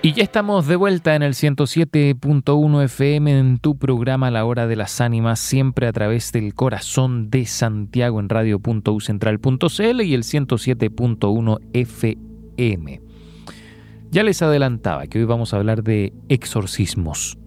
Y ya estamos de vuelta en el 107.1 FM en tu programa La Hora de las Ánimas, siempre a través del corazón de Santiago en radio.ucentral.cl y el 107.1 FM. Ya les adelantaba que hoy vamos a hablar de exorcismos.